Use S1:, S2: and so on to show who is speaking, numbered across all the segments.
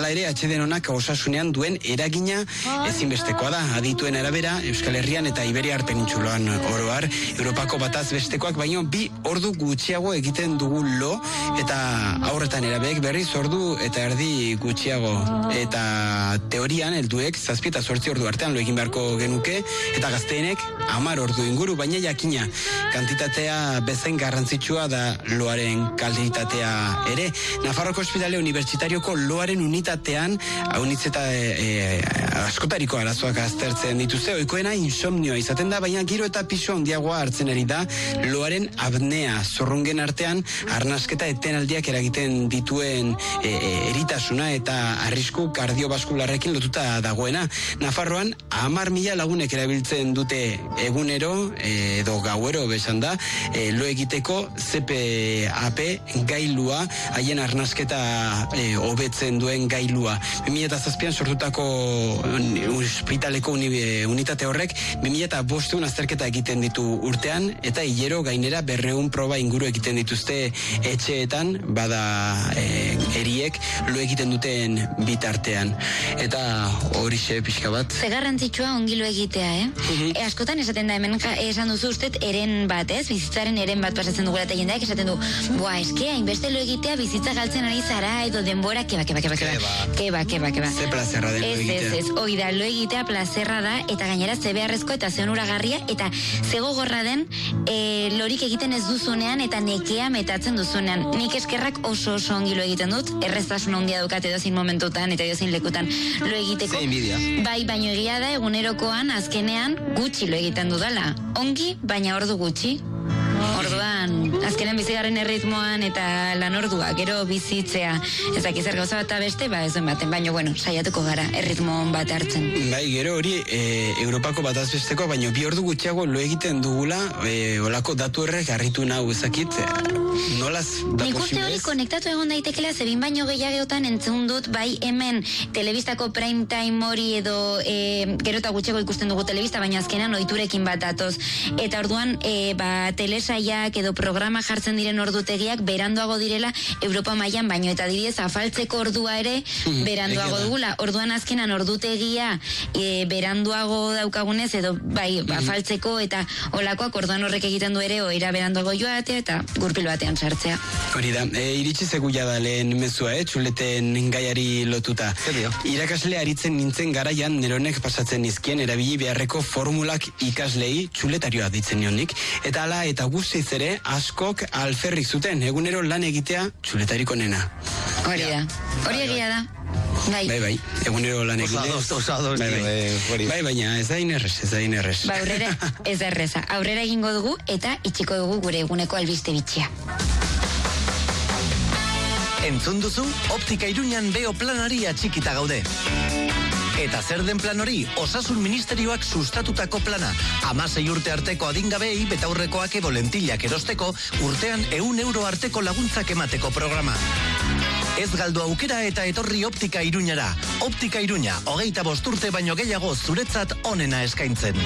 S1: Hala ere, atsedenenak osasunean duen eragina ezinbestekoa da. Adituen arabera, Euskal Herrian eta Iberiar penintsulan oro har, Europako bataz bestekoak baino 2 ordu gutxiago egiten dugu lo, eta aurretan erabeek berriz ordu eta erdi gutxiago. Eta teorian, helduek 7 eta 8 ordu artean lo egin beharko genuke, eta gazteenek 10 ordu inguru, baina jakina kantitatea bezain garrantzitsua da loaren kalitatea ere. Nafarroko Ospitale Unibertsitarioko loaren unitatean askotariko arazoak aztertzen dituzte. Ohikoena insomnioa izaten da, baina giro eta pisu handiagoa hartzen ari da loaren apnea. Zorrungen artean arnasketa etenaldiak eragiten dituen eritasuna eta arrisku kardiobaskularrekin lotuta dagoena. Nafarroan 10.000 lagunek erabiltzen dute egunero edo gauero besan da lo egiteko CPAP gailua, haien arnasketa hobetzen duen gailua. 2007an sortutako ospitaleko unitate horrek 2005 azterketa egiten ditu urtean, eta hilero gainera 200 proba inguru egiten dituzte etxeetan, bada eriek lo egiten duten bitartean. Eta horixe pixka bat.
S2: Ze garrantzitsua ongi lo egitea, askotan esaten da, hemen esan duzu ustez eren bat, bizitzaren eren bat pasatzen dugula, eta jendeak esaten du, eske, hainbeste lo egitea bizitza galtzen ari zara, edo denbora, keba.
S1: Ze plazerra den lo egitea.
S2: Ez, hoi da, lo egitea plazerra da, eta gainera ze beharrezko eta ze onuragarria, eta ze gogorra den lorik egiten ez duzunean, eta nekea metatzen duzunean. Nik eskerrak oso ongi lo egiten dut, erreztasuna handia dukat edozein momentutan, eta edozein lekutan lo egiteko.
S1: Ze inbidia.
S2: Bai, baino egia da, egunerokoan, azkenean, gutxi lo egiten dudala. Ongi, baina ordu gutxi. Orduan, azkenean bizigarren erritmoan eta lan ordua, gero bizitzea, ezak zer gauza bat beste, ez duen baten, baina, saiatuko gara, erritmoan bat hartzen.
S1: Bai, gero hori, Europako bataz besteko, baina 2 ordu gutxiago lo egiten dugula, olako datu horrek harritu nahu ezakit, nolaz da
S2: nik uste hori konektatu egon daitekela, zebin baino gehiagotan entzun dut, bai hemen telebistako prime time hori edo gero eta gutxiago ikusten dugu telebista, baina azkenan ohiturekin bat datoz, eta orduan telesaiak edo programa jartzen diren ordutegiak beranduago direla Europa mailan, baino eta adibidez afaltzeko ordua ere beranduago dugula. Orduan azkenan ordutegia beranduago daukagunez edo bai afaltzeko eta olakoak, orduan horrek egiten du ere oira beranduago joatea eta gurpil batean sartzea.
S1: Hori da, iritsi zeguia da lehen mezua, txuleten gaiari lotuta. Irakasle aritzen nintzen garaian neronek pasatzen nizkien erabili beharreko formulak ikaslei txuletarioa ditzen nionik, eta hala eta guztiz ere askok alferrik zuten egunero lan egitea txuletariko nena.
S2: Hori da, hori egia da.
S1: Bai, egunero lan egitea. Bai, baina ez da inerrez.
S2: Ba, aurrera, ez da erreza. Aurrera egingo dugu eta itxiko dugu gure eguneko albiste bitxia.
S3: Entzun duzu, Optika Iruñan Beo planari atxikita gaude. Eta zer den plan hori? Osasun Ministerioak sustatutako plana. 16 urte arteko adingabei betaurrekoak edo lentillak erosteko urtean 100 euro arteko laguntzak emateko programa. Ez galdu aukera eta etorri Optika Iruñara. Optika Iruña, 25 urte baino gehiago zuretzat onena eskaintzen.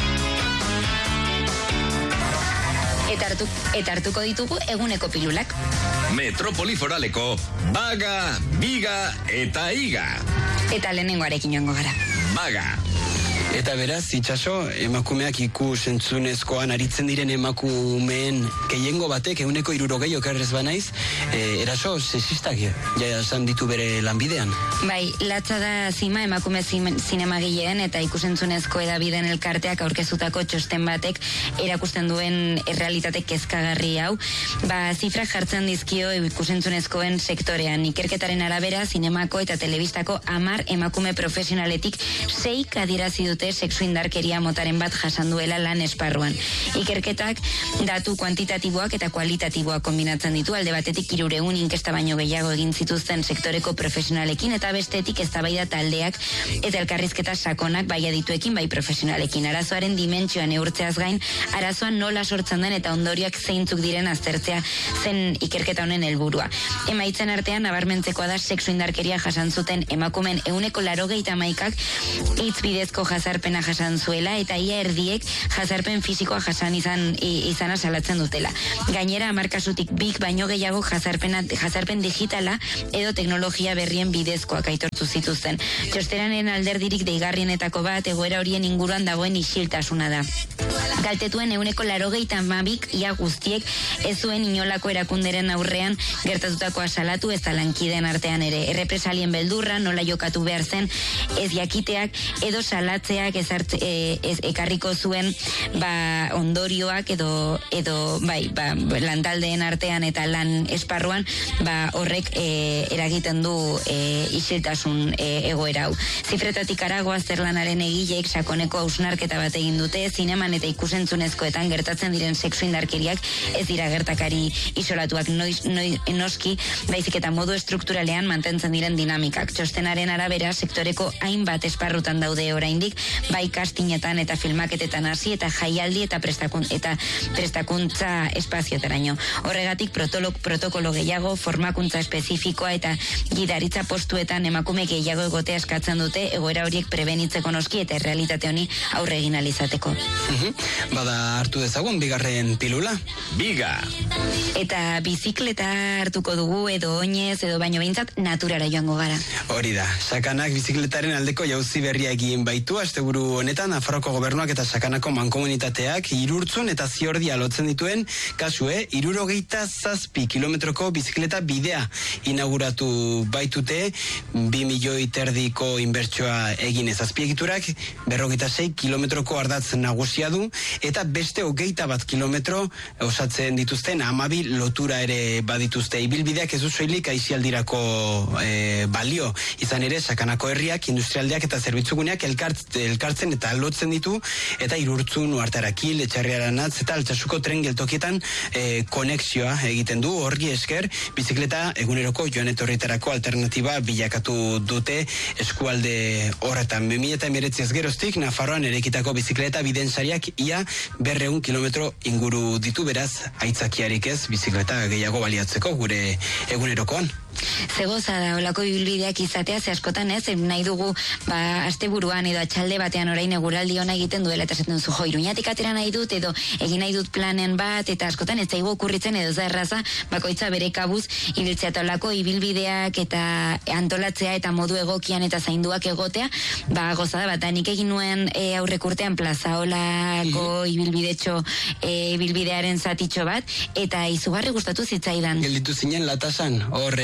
S2: Eta hartuko ditugu eguneko pilulak.
S4: Metropoli Foraleko Baga, Biga eta Iga.
S2: Eta lehenengoarekin joango gara.
S4: Baga.
S1: Eta beraz, itxaso, emakumeak ikusentzunezkoan aritzen diren emakumeen gehiengo batek 160 okerrez banaiz, eraso sexistak jasan ditu bere lanbidean.
S2: Bai, latza da zima emakume zinemagileen eta ikusentzunezko edabideen elkarteak aurkezutako txosten batek erakusten duen errealitate kezkagarri hau. Zifrak jartzen dizkio ikusentzunezkoen sektorean. Ikerketaren arabera, zinemako eta telebistako 10 emakume profesionaletik 6 adierazi dute sexu indarkeria motaren bat jasan duela lan esparruan. Ikerketak datu kuantitatiboak eta kualitatiboak kombinatzen ditu, alde batetik 300 inkesta baino gehiago egin zituzten sektoreko profesionalekin, eta bestetik eztabaida taldeak eta elkarrizketa sakonak bai adituekin bai profesionalekin. Arazoaren dimentsioa neurtzeaz gain, arazoan nola sortzen den eta ondorioak zeintzuk diren aztertzea zen ikerketa honen helburua. Emaitzen artean nabarmentzekoa da sexu indarkeria jasan zuten emakumen 81%ak hitz bidezko jasan jazarpena jasan zuela eta ia erdiek jazarpen fisikoa jasan izana salatzen dutela. Gainera 10 kasutik 2 baino gehiago jazarpen digitala edo teknologia berrien bidezkoak aitortu zituzten. Txostenaren alderdirik deigarrienetako bat egoera horien inguruan dagoen isiltasuna da. Kaltetuen 82 ia guztiek ez zuen inolako erakunderen aurrean gertatutakoa salatu ez da lankideen artean ere. Errepresalien beldurra, nola jokatu behar zen, ez jakiteak edo salatzeak ekarriko zuen ondorioak edo lantaldeen artean eta lan esparruan horrek eragiten du isiltasun egoera hau. Zifretatik arago azterlanaren egileek sakoneko hausnarketa bat egin dute, zineman eta ikusentzunezkoetan gertatzen diren sexu indarkeriak ez dira gertakari isolatuak noski, baizik eta modu estrukturalean mantentzen diren dinamikak. Txostenaren arabera sektoreko hainbat esparrutan daude oraindik, bai kastinetan eta filmaketetan hasi eta jaialdi eta prestakuntza espaziotaraino. Horregatik protokolo gehiago, formakuntza espezifikoa eta gidaritza postuetan emakume gehiago egotea eskatzen dute egoera horiek prebenitzeko noski eta errealitate honi aurre egin alizateko.
S1: Bada hartu dezagun bigarren pilula?
S4: Biga!
S2: Eta bizikleta hartuko dugu edo oinez edo baino behintzat naturara joango gara.
S1: Hori da, Sakanak bizikletaren aldeko jauzi berria egin baitu, asteburu honetan Nafarroko gobernuak eta Sakanako mankomunitateak Irurtzun eta Ziordia lotzen dituen kasue 67 kilometroko bizikleta bidea inauguratu baitute, 2 milioi terdiko inbertsioa egin azpiegiturak, 46 kilometroko ardatz nagusia du, eta beste 21 kilometro osatzen dituzten 12 lotura ere badituzte. Ibilbideak ez du soilik aisialdirako balio. Izan ere, Sakanako herriak, industrialdeak eta zerbitzuguneak elkartzen eta lotzen ditu, eta Irurtzun, Uartarakil, Etxarriaranatz eta Altsasuko tren geltokietan konexioa egiten du. Horri esker, bizikleta eguneroko joan etorrietarako alternatiba bilakatu dute eskualde horretan. 2019 geroztik, Nafarroan erekitako bizikleta biden sariak ia 200 kilometro inguru ditu, beraz, aitzakiarik ez bizikleta gehiago baliatzeko gure egunerokoan.
S2: Zegoza da, olako ibilbideak izatea, ze askotan ez, nahi dugu, asteburuan edo atxalde batean orain eguraldi ona egiten duela, eta esaten duzu, Iruñatik atera nahi dut, edo egin nahi dut planen bat, eta askotan ez zaigu okurritzen edo za erraza, bakoitza bere kabuz, ibiltzea eta olako ibilbideak eta antolatzea eta modu egokian eta zainduak egotea, gozada bat, nik egin nuen aurrek urtean Plazaolako ibilbidearen zatitxo bat, eta izugarri gustatu zitzaidan.
S1: Gelditu zinen latasan,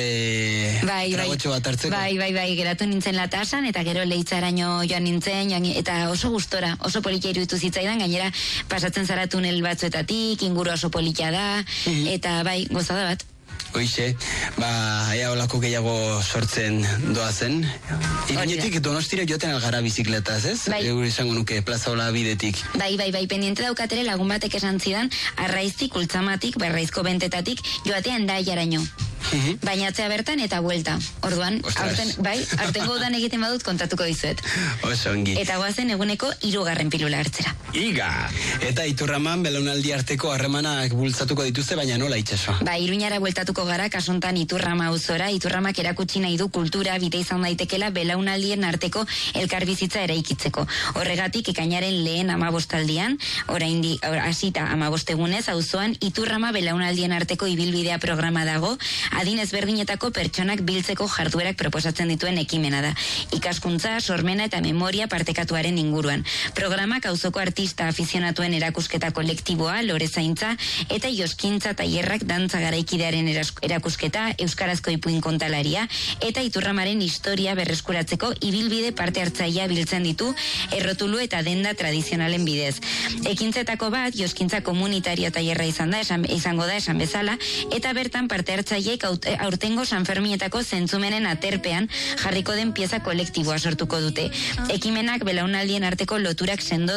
S1: tragotxo bat hartzeko.
S2: Bai, geratu nintzen latasan, eta gero leitzaraino joan nintzen, eta oso gustora, oso polikia iruditu zitzaidan, gainera pasatzen zara tunel batzuetatik, inguru oso polikia da, eta bai, gozada bat.
S1: Hoixe, ea olako gehiago sortzen doazen. Iruñetik Donostira joaten algara bizikletaz, ez? Eur izango nuke, Plazaola bidetik.
S2: Bai, pendiente daukatere lagun batek esan zidan, Arraiztik, Ultzamatik, Berraizko Bentetatik, joatean Endaiaraino. Bainatzea bertan eta buelta. Orduan, aurtengo udan egiten badut kontatuko dizuet.
S1: Oso ongi.
S2: Eta goazen eguneko 3. pilula hartzera.
S4: Iga!
S1: Eta Iturraman belaunaldi arteko harremanak bultzatuko dituzte, baina nola itxaso?
S2: Iruñara bueltatuko gara, kasuntan Iturrama auzora. Iturramak erakutsi nahi du kultura bide izan daitekela belaunaldien arteko elkarbizitza eraikitzeko. Horregatik, ekainaren lehen 15aldian, oraindik hasita 15 egunez, auzoan Iturrama belaunaldien arteko ibilbidea programa dago, adin ezberdinetako pertsonak biltzeko jarduerak proposatzen dituen ekimena da. Ikaskuntza, sormena eta memoria partekatuaren inguruan. Programak auzoko artista afizionatuen erakusketa kolektiboa, lorezaintza eta joskintza tailerrak dantza garaikidearen erakusketa, euskarazko ipuin kontalaria eta Iturramaren historia berreskuratzeko ibilbide parte hartzailea biltzen ditu errotulu eta denda tradizionalen bidez. Ekintzetako bat, joskintza komunitaria tailerra izango da esan bezala, eta bertan parte hartzaileek aurtengo Sanferminetako zentzumenen aterpean jarriko den pieza kolektiboa sortuko dute. Ekimenak belaunaldien arteko loturak sendotzea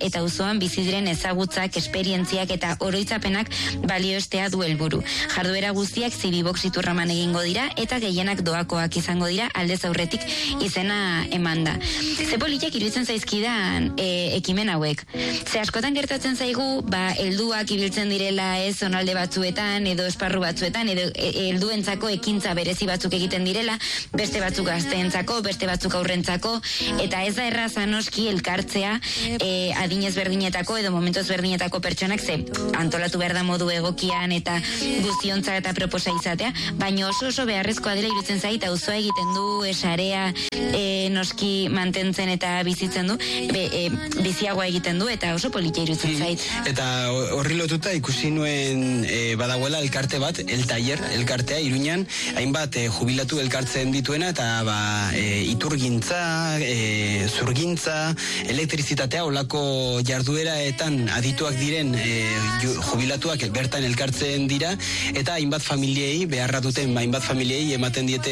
S2: eta auzoan bizi diren ezagutzak, esperientziak eta oroitzapenak balioestea du helburu. Jarduera guztiak Zibibox Iturraman egingo dira eta gehienak doakoak izango dira aldez aurretik izena emanda. Ze politak iruditzen zaizkidan ekimen hauek. Ze askotan gertatzen zaigu, helduak ibiltzen direla ez zonalde batzuetan edo esparru batzuetan edo helduentzako ekintza berezi batzuk egiten direla, beste batzuk gazteentzako, beste batzuk aurrentzako, eta ez da erraza noski elkartzea adin ezberdinetako edo momentu ezberdinetako pertsonak, ze antolatu behar da modu egokian eta guztiontzak eta proposa izatea, baina oso beharrezkoa dela iruditzen zait, auzoa egiten du, esarea noski mantentzen eta bizitzen du, biziagoa egiten du, eta oso politia iruditzen zait.
S1: Eta horri lotuta ikusi nuen badagoela elkarte bat, El Taller elkartea, Iruñan, hainbat jubilatu elkartzen dituena, eta iturgintza, zurgintza, elektrizitatea, olako jardueraetan adituak diren jubilatuak bertan elkartzen dira, eta hainbat familiei, beharra duten hainbat familiei ematen diete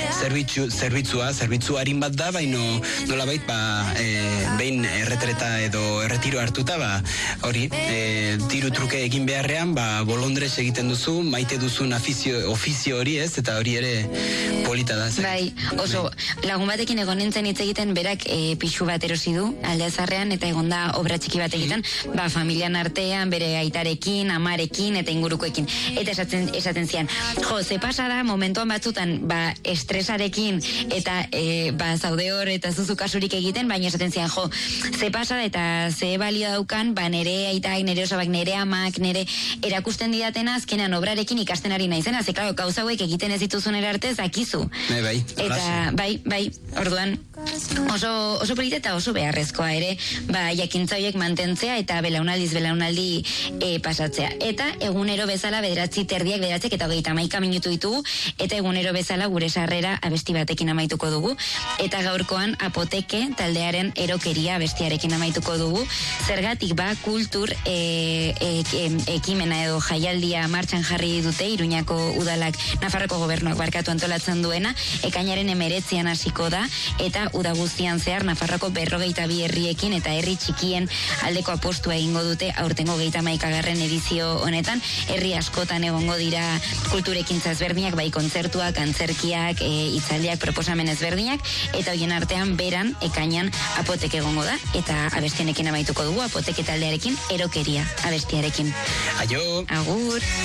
S1: zerbitzu harin bat da, baino nolabait behin erretreta edo erretiro hartuta, hori, diru truke egin beharrean, bolondrez egiten duzu, maite duzun ofizio hori ez, eta hori ere polita da.
S2: Bai, oso, lagun batekin egon nintzen hitz egiten, berak pixu bat erosi du, Aldeazarrean, eta egon da obra txiki bat egiten, familian artean, bere aitarekin, amarekin, eta ingurukoekin. Eta esaten zian, ze pasa da, momentuan batzutan, estresarekin, eta zaude hor, eta zuzu kasurik egiten, baina esaten zian, ze pasa da, eta ze balio daukan, nere aitak, nere osabak, nere amak, nere erakusten didatena, azkenan obrarekin ikasten ari naizena, ze klaro, gauza hauek egiten ez dituzun erarte, zakizu. Eta, bai, orduan, oso polita eta oso beharrezkoa ere, jakintza horiek mantentzea eta belaunaldi pasatzea. Eta egunero bezala bederatziak eta 31 minutu ditugu, eta egunero bezala gure sarrera abesti batekin amaituko dugu, eta gaurkoan Apoteke taldearen Erokeria abestiarekin amaituko dugu. Zergatik kultur ekimena edo jaialdia martxan jarri dute Iruñako udalak, Nafarroko gobernuak barkatu antolatzen duena, ekainaren 19 hasiko da, eta uda guztian zehar Nafarroko 42 herriekin eta herri txikien aldeko apostua egingo dute aurtengo 31. edizio honetan. Herri askotan egongo dira kulturekintza ezberdinak, bai kontzertuak, antzerkiak, hitzaldiak, proposamen ezberdinak, eta hoien artean beran ekainan Apotek egongo da, eta abestienekin amaituko dugu, Apoteke taldearekin Erokeria abestiarekin.
S1: Aio!
S2: Agur!